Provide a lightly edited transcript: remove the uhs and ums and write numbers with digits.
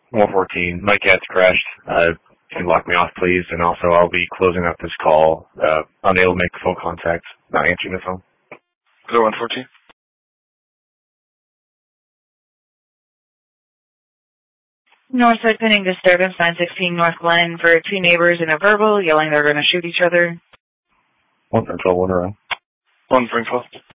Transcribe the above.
114. My cat's crashed. Can lock me off, please. And also, I'll be closing up this call. Unable to make phone contact. Not answering the phone. 114. Northside pending disturbance, 916 North Glen for two neighbors in a verbal yelling they're going to shoot each other. 1 for 12, 1 around. 1 for 12.